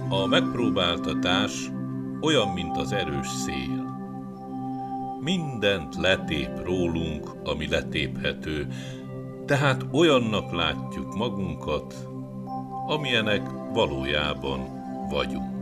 A megpróbáltatás olyan, mint az erős szél. Mindent letép rólunk, ami letéphető, tehát olyannak látjuk magunkat, amilyenek valójában vagyunk.